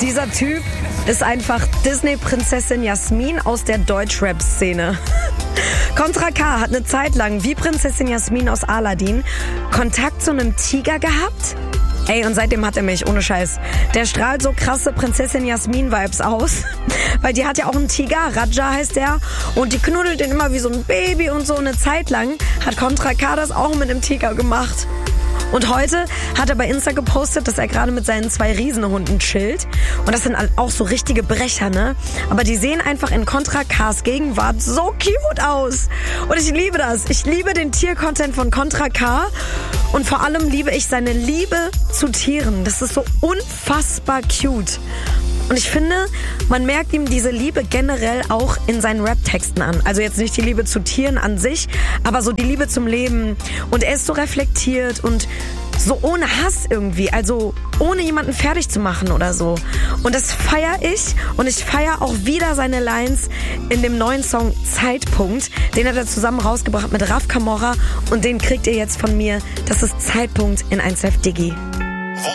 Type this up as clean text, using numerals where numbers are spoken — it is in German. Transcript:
Dieser Typ ist einfach Disney-Prinzessin Jasmin aus der Deutsch-Rap-Szene. Contra K hat eine Zeit lang, wie Prinzessin Jasmin aus Aladdin, Kontakt zu einem Tiger gehabt. Ey, und seitdem hat er mich, ohne Scheiß. Der strahlt so krasse Prinzessin Jasmin-Vibes aus. Weil die hat ja auch einen Tiger, Raja heißt der. Und die knuddelt den immer wie so ein Baby und so. Eine Zeit lang hat Contra K das auch mit einem Tiger gemacht. Und heute hat er bei Insta gepostet, dass er gerade mit seinen 2 Riesenhunden chillt. Und das sind auch so richtige Brecher, ne? Aber die sehen einfach in Contra Ks Gegenwart so cute aus. Und ich liebe das. Ich liebe den Tiercontent von Contra K. Und vor allem liebe ich seine Liebe zu Tieren. Das ist so unfassbar cute. Und ich finde, man merkt ihm diese Liebe generell auch in seinen Rap-Texten an. Also jetzt nicht die Liebe zu Tieren an sich, aber so die Liebe zum Leben. Und er ist so reflektiert und so ohne Hass irgendwie. Also ohne jemanden fertig zu machen oder so. Und das feiere ich. Und ich feiere auch wieder seine Lines in dem neuen Song Zeitpunkt. Den hat er zusammen rausgebracht mit Raf Camora. Und den kriegt ihr jetzt von mir. Das ist Zeitpunkt in 1Live Diggi.